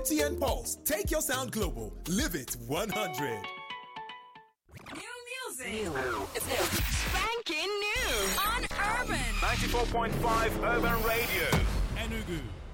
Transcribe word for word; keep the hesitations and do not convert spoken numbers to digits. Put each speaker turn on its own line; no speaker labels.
T N Pulse. Take your sound global. Live it one hundred.
New music. It's new. Spanking new on Urban
ninety-four point five Urban Radio.
Enugu.